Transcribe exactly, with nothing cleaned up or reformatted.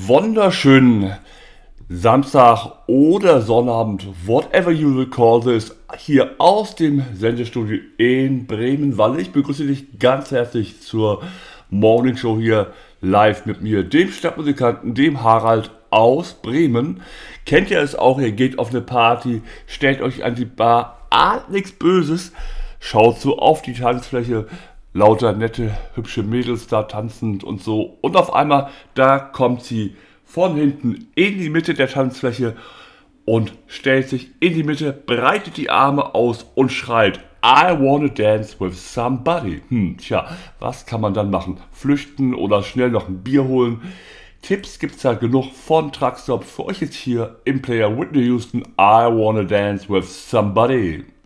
wunderschönen Samstag oder Sonnabend, whatever you will call this, hier aus dem Sendestudio in Bremen-Walle. Ich begrüße dich ganz herzlich zur Morning Show hier live mit mir, dem Stadtmusikanten, dem Harald aus Bremen. Kennt ihr es auch, ihr geht auf eine Party, stellt euch an die Bar, ahnt nichts Böses, schaut so auf die Tanzfläche, lauter nette, hübsche Mädels da tanzend und so. Und auf einmal, da kommt sie von hinten in die Mitte der Tanzfläche und stellt sich in die Mitte, breitet die Arme aus und schreit: I wanna dance with somebody. Hm, tja, was kann man dann machen? Flüchten oder schnell noch ein Bier holen? Tipps gibt's da genug von Truckstop. Für euch jetzt hier im Player Whitney Houston, I wanna dance with somebody.